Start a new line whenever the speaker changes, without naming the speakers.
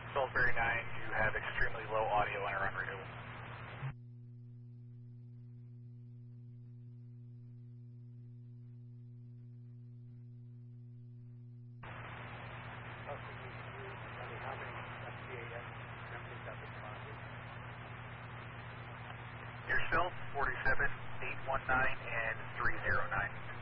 Salisbury 9, you have extremely low audio and are on renewal.
How many FCAS members have responded?
Yourself, 47, 819, and 309.